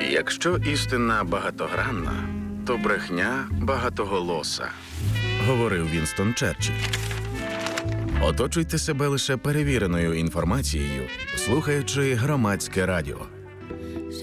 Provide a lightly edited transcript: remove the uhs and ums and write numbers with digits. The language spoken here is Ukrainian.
Якщо істина багатогранна, то брехня багатоголоса, говорив Вінстон Черчилль. Оточуйте себе лише перевіреною інформацією, слухаючи Громадське радіо.